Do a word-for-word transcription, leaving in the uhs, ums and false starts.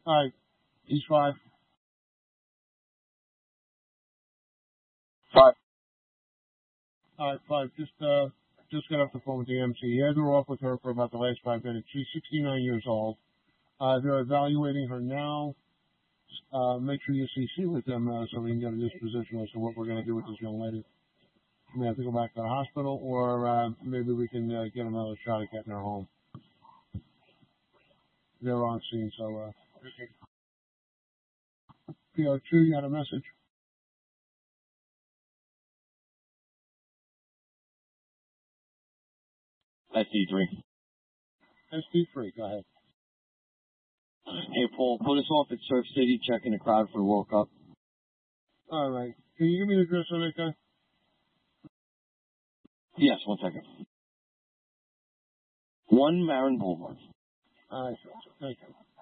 All right. He's five. Five. All right, five. Just uh, just got off the phone with the M C. He had her off with her for about the last five minutes. She's sixty-nine years old. Uh, they're evaluating her now. Uh, make sure you C C with them uh, so we can get a disposition as to what we're going to do with this young lady. We may have to go back to the hospital, or uh, maybe we can uh, get another shot at getting her home. They're on scene, so uh, P O two, you had a message? S D three. S D three, go ahead. Hey, Paul, put us off at Surf City, checking the crowd for the World Cup. All right. Can you give me the address on that guy? Yes, one second. One Marin Boulevard. All right, thank you.